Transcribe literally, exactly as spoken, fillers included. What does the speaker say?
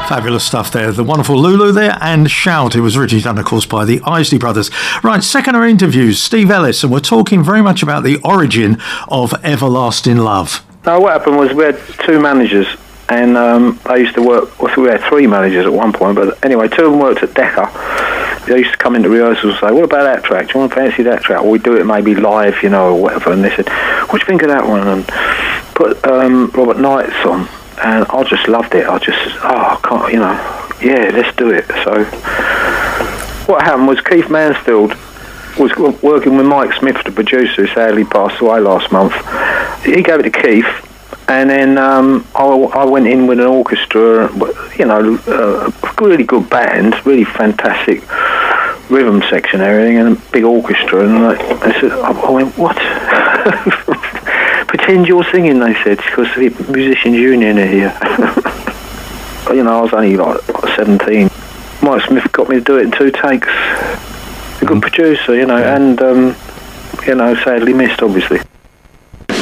Fabulous stuff there. The wonderful Lulu there, and Shout. It was originally done, of course, by the Isley Brothers. Right, second our interviews, Steve Ellis, and we're talking very much about the origin of Everlasting Love. No, what happened was we had two managers, and um, I used to work, well, we had three managers at one point, but anyway, two of them worked at Decca. They used to come into rehearsals and say, what about that track? Do you want to fancy that track? Or we'd do it maybe live, you know, or whatever. And they said, what do you think of that one? And put um, Robert Knight's on. And I just loved it. I just, oh, I can't, you know, yeah, let's do it. So what happened was Keith Mansfield was working with Mike Smith, the producer, who sadly passed away last month. He gave it to Keith, and then um, I, I went in with an orchestra, you know, uh, a really good band, really fantastic rhythm section, everything, and a big orchestra. And I, I said, I went, what? Pretend you're singing, they said, because the Musicians Union are here. You know, I was only like seventeen. Mike Smith got me to do it in two takes. A good producer, you know, and, um, you know, sadly missed, obviously.